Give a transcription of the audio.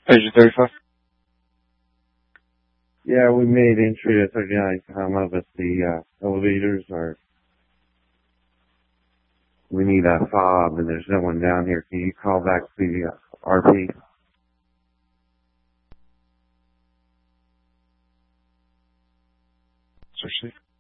Agent 35. Yeah, we made entry at 39 comma, but the elevators are, we need a fob and there's no one down here. Can you call back the RP? Search